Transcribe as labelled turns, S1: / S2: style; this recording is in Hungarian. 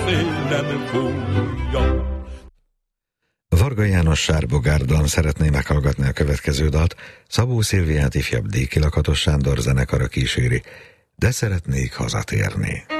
S1: szélem fújja.
S2: Varga János Sárbogárdan szeretné meghallgatni a következő dalt. Szabó Szilviát ifjabb díjkilakatos Sándor zenekara kíséri, de szeretnék hazatérni.